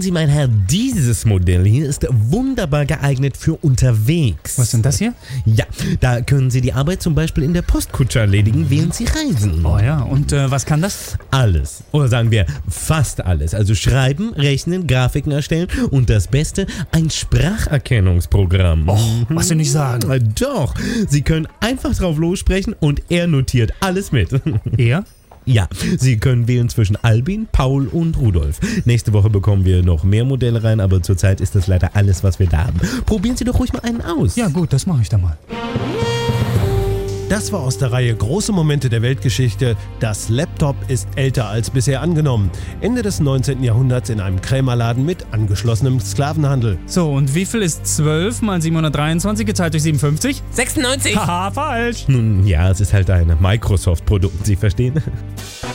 Hören Sie, mein Herr, dieses Modell hier ist wunderbar geeignet für unterwegs. Was ist denn das hier? Ja, da können Sie die Arbeit zum Beispiel in der Postkutsche erledigen, während Sie reisen. Oh ja, und was kann das? Alles. Oder sagen wir fast alles. Also schreiben, rechnen, Grafiken erstellen und das Beste, ein Spracherkennungsprogramm. Was Sie nicht sagen. Doch, Sie können einfach drauf lossprechen und er notiert alles mit. Er? Ja, Sie können wählen zwischen Albin, Paul und Rudolf. Nächste Woche bekommen wir noch mehr Modelle rein, aber zurzeit ist das leider alles, was wir da haben. Probieren Sie doch ruhig mal einen aus. Ja gut, das mache ich dann mal. Das war aus der Reihe Große Momente der Weltgeschichte. Das Laptop ist älter als bisher angenommen. Ende des 19. Jahrhunderts in einem Krämerladen mit angeschlossenem Sklavenhandel. So, und wie viel ist 12 mal 723 geteilt durch 57? 96. Haha, falsch. Nun ja, es ist halt ein Microsoft-Produkt, Sie verstehen?